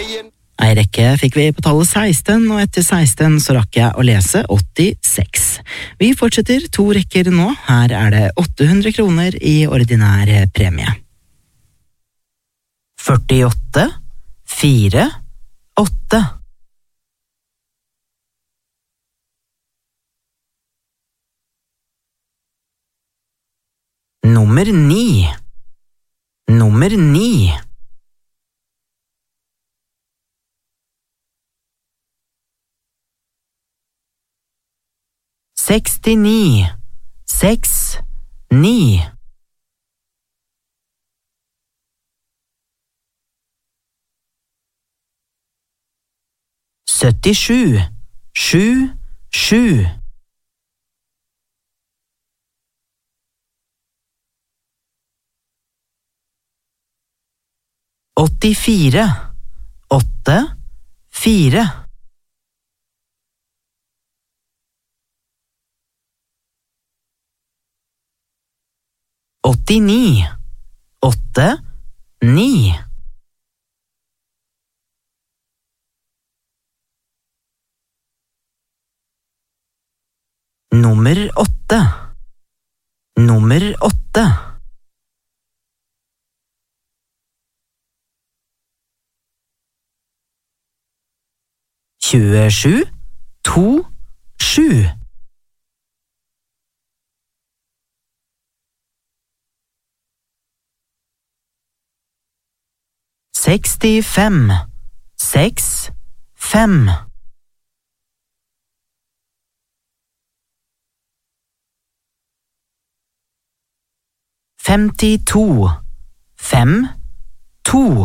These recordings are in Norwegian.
Ei rekke fikk vi på tallet 16, og etter 16 så rakk jeg å lese 86. Vi fortsetter 2 rekker nå, her er det 800 kroner i ordinær premie. 48, 4, 8. Nummer 9. Nummer 9. 69, 6, 9. 77, 7, 7. 84, 8, 4. 89, 8, 9. 8. Nummer 8. 27, 2, 7. 65, 6, 5. 52, 5, 2.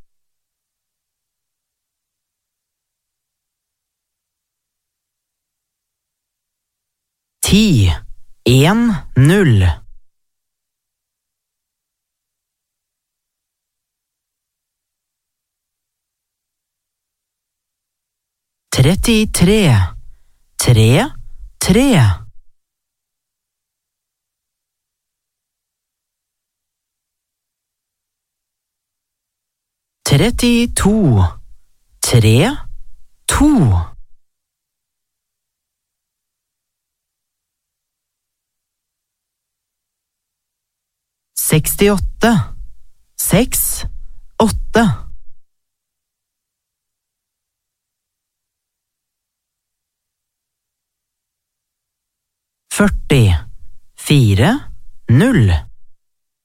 10, 1, 0. 33, 3, 3. 32, 3, 2. 68, 6, 8. 40, 4, 0.